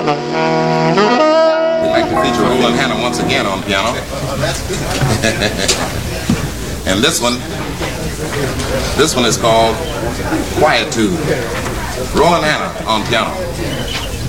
We'd like to feature Roland Hannah once again on piano. And this one is called Quietude. Roland Hannah on piano.